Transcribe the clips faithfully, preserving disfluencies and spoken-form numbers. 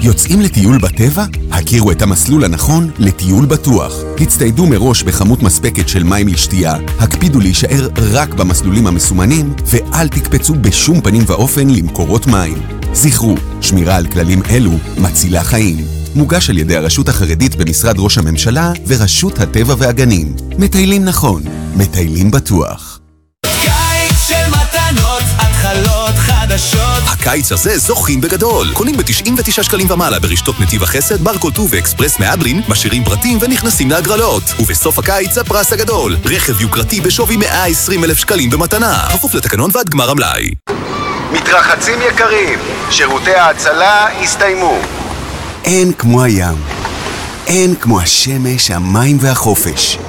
יוצאים לטיול בטבע? הכירו את המסלול הנכון לטיול בטוח. הצטיידו מראש בכמות מספקת של מים לשתייה, הקפידו להישאר רק במסלולים המסומנים, ואל תקפצו בשום פנים ואופן למקורות מים. זכרו, שמירה על כללים אלו מצילה חיים. מוגש על ידי הרשות החרדית במשרד ראש הממשלה ורשות הטבע והגנים. מטיילים נכון, מטיילים בטוח. קיץ של מתנות, התחלות חדשות. הקיץ הזה זוכים בגדול. קונים ב-תשעים ותשעה שקלים ומעלה ברשתות נתיב החסד, ברקוטו ואקספרס מהדרין, משאירים פרטים ונכנסים להגרלות. ובסוף הקיץ הפרס הגדול, רכב יוקרתי בשווי מאה ועשרים אלף שקלים במתנה. כפוף לתקנון ועד גמר המלאי. מתרחצים יקרים, שירותי ההצלה הסתיימו. אין כמו הים, אין כמו השמש, המים והחופש.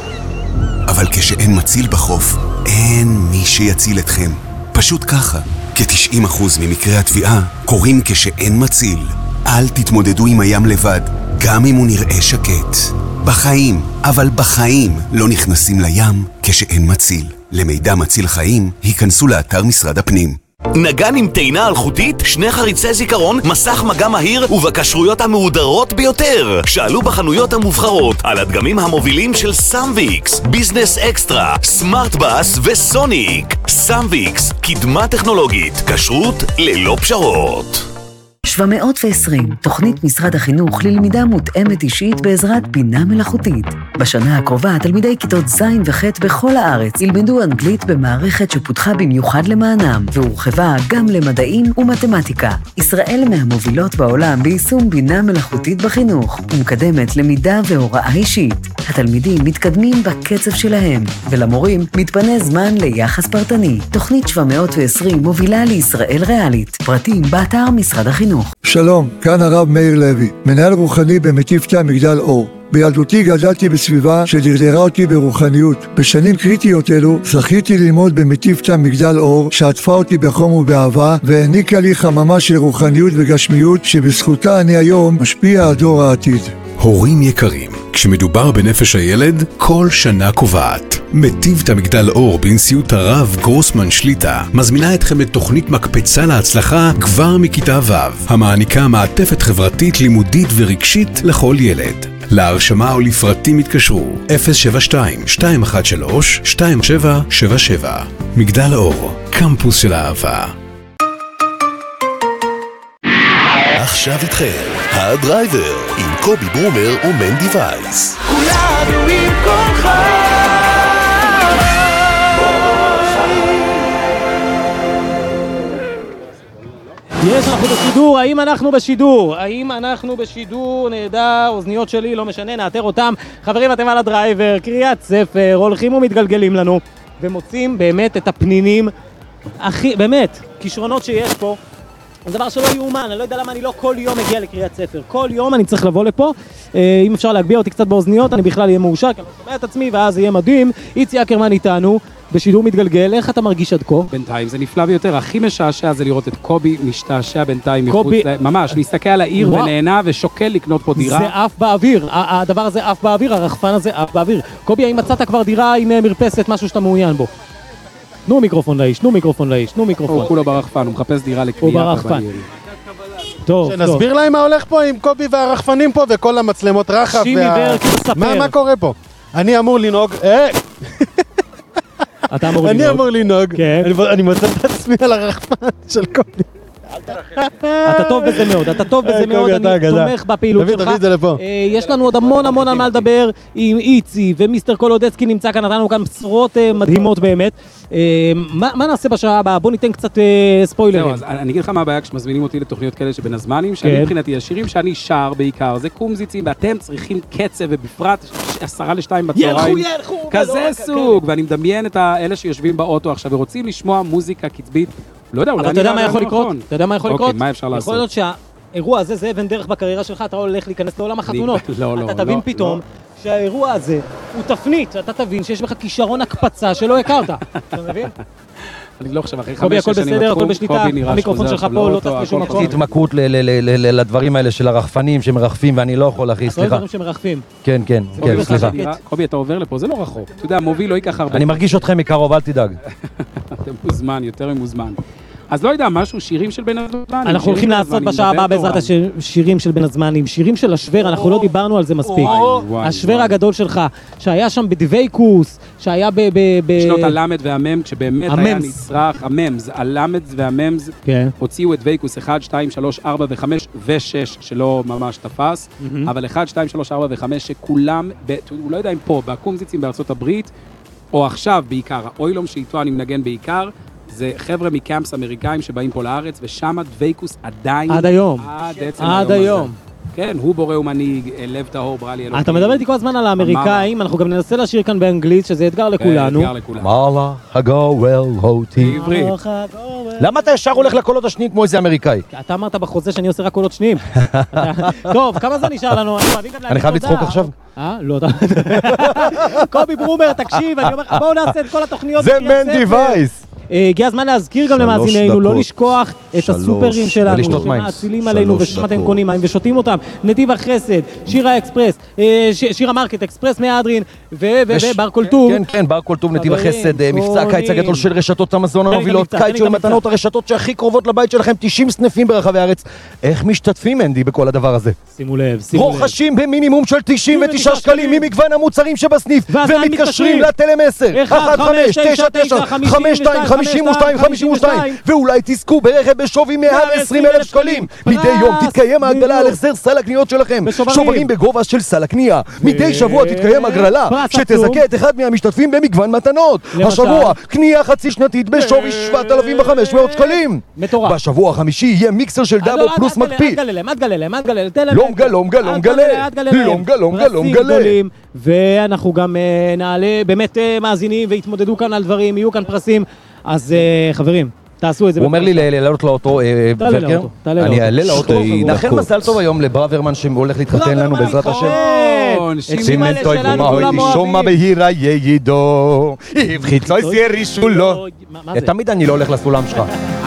אבל כשאין מציל בחוף, אין מי שיציל אתכם. פשוט ככה, כ-תשעים אחוז ממקרי התביעה קורים כשאין מציל. אל תתמודדו עם הים לבד, גם אם הוא נראה שקט. בחיים, אבל בחיים לא נכנסים לים כשאין מציל. למידע מציל חיים, היכנסו לאתר משרד הפנים. נגן עם טעינה אלחוטית, שני חריצי זיכרון, מסך מגע מהיר ובקשרויות המהודרות ביותר. שאלו בחנויות המובחרות על הדגמים המובילים של סמביקס, ביזנס אקסטרה, סמארט בס וסוניק. סמביקס, קדמה טכנולוגית, כשרות ללא פשרות. שבע מאות ועשרים, תוכנית משרד החינוך ללמידה מותאמת אישית בעזרת בינה מלאכותית. בשנה הקרובה, תלמידי כיתות ז' וח' בכל הארץ ילמדו אנגלית במערכת שפותחה במיוחד למענם, והורחבה גם למדעים ומתמטיקה. ישראל מהמובילות בעולם ביישום בינה מלאכותית בחינוך, ומקדמת למידה והוראה אישית. התלמידים מתקדמים בקצב שלהם, ולמורים מתפנה זמן ליחס פרטני. תוכנית שבע מאות ועשרים מובילה לישראל ריאלית. פרטים באתר משרד החינוך. שלום, כאן הרב מאיר לוי, מנהל רוחני במטיבתא מגדל אור. בילדותי גדלתי בסביבה שדרדרה אותי ברוחניות. בשנים קריטיות אלו זכיתי ללמוד במטיבתא מגדל אור, שעטפה אותי בחום ובאהבה, והעניקה לי חממה של רוחניות וגשמיות, שבזכותה אני היום משפיע על דור העתיד. הורים יקרים, כשמדובר בנפש הילד, כל שנה קובעת. מטיבתא מגדל אור בנשיאות הרב גרוסמן שליטה מזמינה אתכם לתוכנית מקפצה להצלחה כבר מכיתה ו', המעניקה מעטפת חברתית, לימודית ורגשית לכל ילד. להרשמה או לפרטים התקשרו אפס שבע שתיים שתיים אחת שלוש שתיים שבע שבע שבע. מגדל אור, קמפוס של אהבה. עכשיו איתכם, הדרייבר, עם קובי ברומר ומנדי וייס. כולנו עם כולך. יש, אנחנו בשידור. האם אנחנו בשידור? האם אנחנו בשידור? נהדר, אוזניות שלי, לא משנה, נאתר אותם. חברים, אתם על הדרייבר, קריאת ספר, הולכים ומתגלגלים לנו, ומוצאים באמת את הפנינים הכי, באמת, כישרונות שיש פה. זה דבר שלא יאומן, אני לא יודע למה אני לא כל יום מגיע לקריאת ספר. כל יום אני צריך לבוא לפה. אם אפשר להגביה אותי קצת באוזניות, אני בכלל אהיה מאושר, כי אני לא שומע את עצמי, ואז יהיה מדהים. איצי אקרמן איתנו, בשידור מתגלגל. איך אתה מרגיש עד כה? בינתיים זה נפלא ביותר. הכי משעשע זה לראות את קובי משתעשע בינתיים מחוץ ל... ממש, להסתכל על העיר ונהנה ושוקל לקנות פה דירה. זה אף באוויר. הדבר הזה אף באוויר, הרחפן הזה אף באוויר. קובי, האם מצאת כבר דירה עם מרפסת, משהו שאתה מעוניין בו? תנו מיקרופון לאיש, תנו מיקרופון לאיש, תנו מיקרופון. הוא כולו ברחפן, הוא מחפש דירה לקנייה. הוא ברחפן. טוב, טוב. שנסביר להם מה הולך פה עם קובי והרחפנים פה וכל המצלמות רחב. שימי ברק, תספר. מה קורה פה? אני אמור לנהוג... אתה אמור לנהוג. אני אמור לנהוג. אני מוצא את עצמי על הרחפן של קובי. אתה טוב בזה מאוד, אתה טוב בזה מאוד, אני תומך בפעילות שלך. יש לנו עוד המון המון על מה לדבר עם איצי ומיסטר קולודצקי נמצא כאן, נתנו כאן בשורות מדהימות באמת. מה נעשה בשעה הבאה? בוא ניתן קצת ספוילרים. אני אגיד לך מה הבעיה כשמזמינים אותי לתוכניות כאלה שבין הזמנים, שאני מבחינתי, השירים שאני שר בעיקר, זה קומזיצים, ואתם צריכים קצב, ובפרט עשרה לשתיים בצהריים. כזה סוג, ואני מדמיין את האלה שיושבים באוטו עכשיו ורוצים לשמוע מוזיקה קצבית. לא יודע, אבל אתה יודע מה יכול לקרות? אתה יודע מה יכול לקרות? אוקיי, מה אפשר לעשות? יכול להיות שהאירוע הזה זה אבן דרך בקריירה שלך, אתה הולך להיכנס לעולם החתונות. לא, לא, אתה תבין פתאום שהאירוע הזה הוא תפנית, אתה תבין שיש בך כישרון הקפצה שלא הכרת. אתה מבין? אני לא חושב, אחרי קובי, חמש הכל שנים בסדר, הכל בשליטה, המיקרופון שלך פה לא טס לשום מקום. יש התמכרות לדברים האלה של הרחפנים שמרחפים ואני לא יכול להכי, סליחה. אתה דברים שמרחפים. כן, כן, כן, סליחה. קובי, אתה עובר לפה, זה לא רחוק. אתה יודע, מוביל לא ייקח הרבה. אני מרגיש אתכם מקרוב, אל תדאג. אתם מוזמן, יותר ממוזמן. אז לא יודע, משהו, שירים של בין הזמנים. אנחנו הולכים לעשות בשעה הבאה בעזרת השירים של בין הזמנים. שירים של השוור, אנחנו לא דיברנו על זה מספיק. השוור הגדול שלך, שהיה שם בדוויקוס, שהיה ב... בשנות הלמד והמם, כשבאמת היה נצרך, הממז, הלמד והממז, הוציאו את דוויקוס אחת, שתיים, שלוש, ארבע וחמש ושש, שלא ממש תפס, אבל אחת, שתיים, שלוש, ארבע וחמש, שכולם, הוא לא יודע אם פה, בקומזיצים בארצות הברית, או עכשיו בעיקר, האוילום שאיתו אני מנגן בעיקר, זה חבר'ה מקמפס אמריקאים שבאים פה לארץ, ושם דוויקוס עדיין... עד היום. עד עצם עד היום. כן, הוא בורא ומנהיג, לב טהור, ברא לי אלוקים. אתה מדבר איתי כל הזמן על האמריקאים, אנחנו גם ננסה לשיר כאן באנגלית, שזה אתגר לכולנו. אתגר לכולנו. מרלה, הגוואל, הוטי. עברית. למה אתה ישר הולך לקולות השניים כמו איזה אמריקאי? אתה אמרת בחוזה שאני עושה רק קולות שניים. טוב, כמה זמן נשאר לנו? אני חייב לצחוק עכשיו? אה? לא, קובי ברומר, תקשיב, אני אומר, בואו נעשה את כל התוכניות. זה מנדי וייס. הגיע הזמן להזכיר גם למאזינינו, לא לשכוח את הסופרים שלנו, שמאצילים עלינו ושאתם קונים מים ושותים אותם. נתיב החסד, שירה אקספרס, שירה מרקט אקספרס מהדרין, ובר קולטוב. כן, כן, בר קולטוב, נתיב החסד, מבצע הקיץ הגדול של רשתות המזון המובילות, קיץ של מתנות הרשתות שהכי קרובות לבית שלכם, תשעים סניפים ברחבי הארץ. איך משתתפים, אנדי, בכל הדבר הזה? שימו לב, שימו לב. רוכשים במינימום של תשעים ותשעה שקלים ממגוון המוצרים שבסניף, ומתקשרים לטלמסר אחת חמש תשע תשע חמש שתיים חמישים ושתיים חמישים ושתיים, ואולי תזכו ברכב בשווי מאה ועשרים אלף שקלים. מדי יום תתקיים ההגדלה על החזר סל הקניות שלכם, שוברים בגובה של סל הקנייה. מדי שבוע תתקיים הגרלה שתזכה את אחד מהמשתתפים במגוון מתנות. השבוע קנייה חצי שנתית בשווי שבעת אלפים וחמש מאות שקלים. בשבוע החמישי יהיה מיקסר של דאבו פלוס מקפיא. לום גלום גלום גלה, לום גלום גלום גלה. ואנחנו גם נעלה באמת מאזינים והתמודדו כאן על דברים, יהיו כאן פרסים. אז חברים, תעשו את זה. הוא אומר לי לעלות לאוטו, ורקר, אני אעלה לאוטו, נאחל מזל טוב היום לברוורמן שהולך להתחתן לנו בעזרת השם. סימנטו איקומה, שומע בהירה יעידו, הבחיצו יסירי שולו. תמיד אני לא הולך לסולם שלך.